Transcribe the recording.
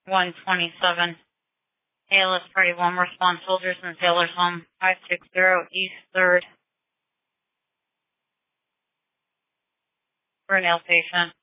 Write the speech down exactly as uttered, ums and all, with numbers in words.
one twenty-seven. A L S Party one, respond soldiers and sailors home, five sixty East third. For an outpatient.